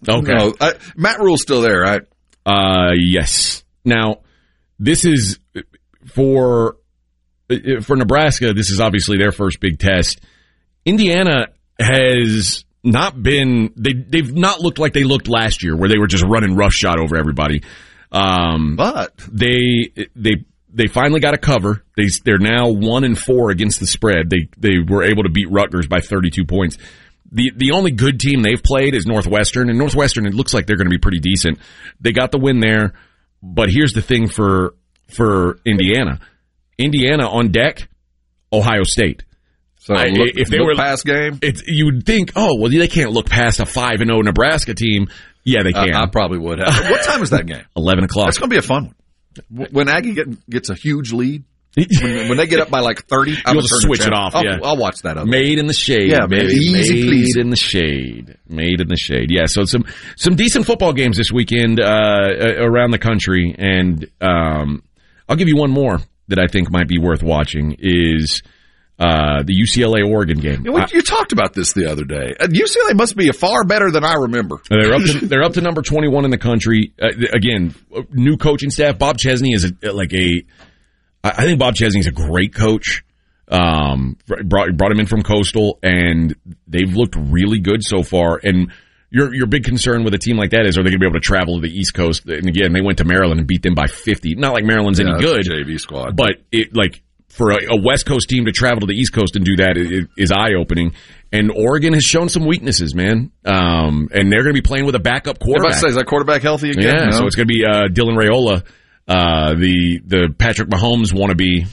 Okay. No, Matt Rule's still there, right? Yes. Now, this is for Nebraska. This is obviously their first big test. Indiana has not been. They've not looked like they looked last year, where they were just running roughshod over everybody. But they finally got a cover. They're now 1-4 against the spread. They were able to beat Rutgers by 32 points. The only good team they've played is Northwestern, and Northwestern, it looks like they're going to be pretty decent. They got the win there, but here's the thing for Indiana. Indiana on deck, Ohio State. So if they were past game, you would think, oh, well, they can't look past a 5-0 Nebraska team. Yeah, they can. I probably would have. What time is that game? 11 o'clock. That's going to be a fun one. When Aggie gets a huge lead, when they get up by like 30, you'll just switch it off. I'll watch that. Made in the shade. Yeah, Made in the shade. Made in the shade. Yeah, so some decent football games this weekend around the country, and I'll give you one more that I think might be worth watching is the UCLA-Oregon game. You talked about this the other day. UCLA must be far better than I remember. They're up to number 21 in the country. Again, new coaching staff. Bob Chesney is I think Bob Chesney is a great coach. Brought him in from Coastal, and they've looked really good so far. And your big concern with a team like that is, are they going to be able to travel to the East Coast? And again, they went to Maryland and beat them by 50. Not like Maryland's any good, JV squad, but for a West Coast team to travel to the East Coast and do that is eye-opening. And Oregon has shown some weaknesses, man. And they're going to be playing with a backup quarterback. Is that quarterback healthy again? Yeah, so it's going to be Dylan Raiola, the Patrick Mahomes wannabe.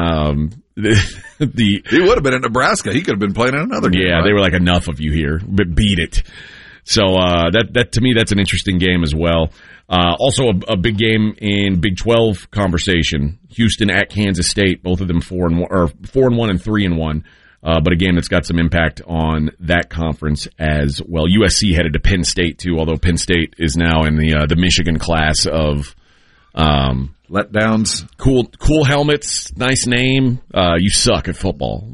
He would have been in Nebraska. He could have been playing in another game. Yeah, right? They were like, enough of you here, but beat it. So that to me, that's an interesting game as well. Also, a big game in Big 12 conversation. Houston at Kansas State, both of them 4-1 and 3-1. But again, it's got some impact on that conference as well. USC headed to Penn State too, although Penn State is now in the Michigan class of letdowns. Cool helmets, nice name. You suck at football.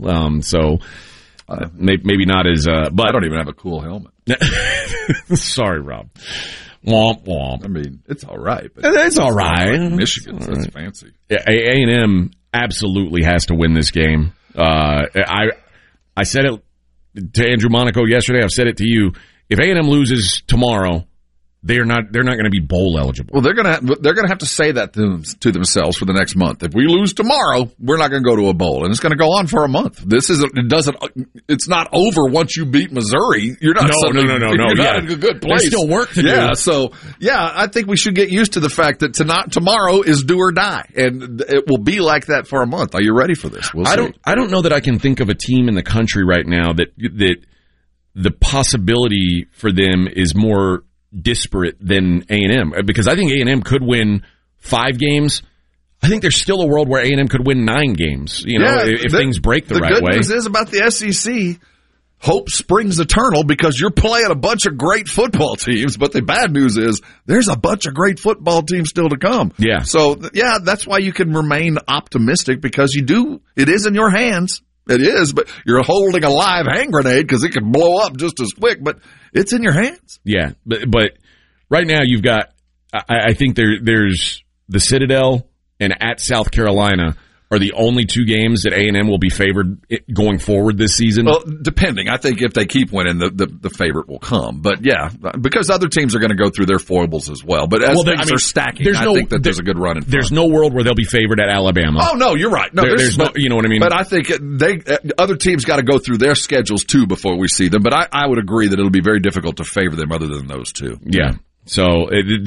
Maybe not as. But I don't even have a cool helmet. Sorry, Rob. Womp womp. I mean, it's all right. But it's all right. Michigan, that's fancy. A&M absolutely has to win this game. I said it to Andrew Monaco yesterday. I've said it to you. If A&M loses tomorrow, they're not going to be bowl eligible. Well, they're going to have to say that to themselves for the next month. If we lose tomorrow, we're not going to go to a bowl, and it's going to go on for a month. It's not over once you beat Missouri. You're not. No. You're not in a good place. There's still work to do. Yeah. So I think we should get used to the fact that tomorrow is do or die, and it will be like that for a month. Are you ready for this? We'll see. I don't know that I can think of a team in the country right now that the possibility for them is more disparate than A&M, because I think A&M could win 5 games. I think there's still a world where A&M could win 9 games, if things break the right way. The good news is about the SEC, hope springs eternal because you're playing a bunch of great football teams, but the bad news is there's a bunch of great football teams still to come. Yeah. So, that's why you can remain optimistic, because it is in your hands. It is, but you're holding a live hand grenade because it can blow up just as quick, but it's in your hands. Yeah, but right now you've got, I think there's the Citadel and at South Carolina are the only 2 games that A&M will be favored going forward this season. Well, depending. I think if they keep winning, the favorite will come. But, because other teams are going to go through their foibles as well. But as things are stacking, I think that there's a good run in front. There's no world where they'll be favored at Alabama. Oh, no, you're right. No, there's no, you know what I mean? But I think other teams got to go through their schedules, too, before we see them. But I would agree that it'll be very difficult to favor them other than those 2. Yeah. So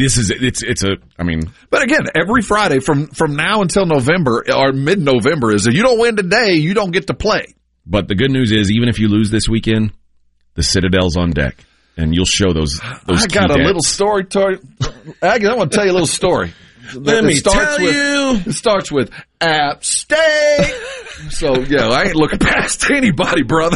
But again, every Friday from now until November or mid-November is if you don't win today, you don't get to play. But the good news is, even if you lose this weekend, the Citadel's on deck, and you'll show those. I got a little story. Aggie, I want to tell you a little story. Let me tell you. It starts with App State. So I ain't looking past anybody, brother.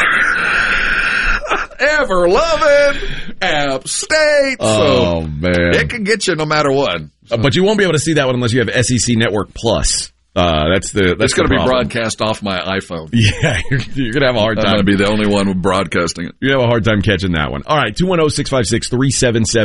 Ever loving App State. Oh, man. It can get you no matter what. But you won't be able to see that one unless you have SEC Network Plus. That's going to be broadcast off my iPhone. Yeah, you're going to have a hard time. I'm going to be the only one broadcasting it. You have a hard time catching that one. All right, 210-656-3777.